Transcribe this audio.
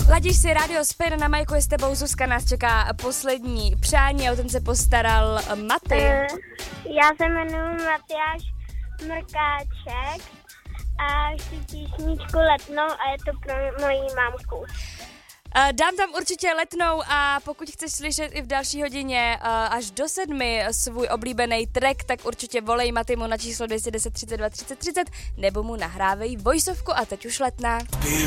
Ladíš si Radio Spin, na Majku je s tebou Zuzka, nás čeká poslední přání a o ten se postaral Maty. Já se jmenuji Matyáš Mrkáček a chci písničku Letnou a je to pro moji mámku. Dám tam určitě Letnou a pokud chceš slyšet i v další hodině až do 7 svůj oblíbený track, tak určitě volej Matymu na číslo 210 32 30 30 nebo mu nahrávej voiceovku a teď už Letná.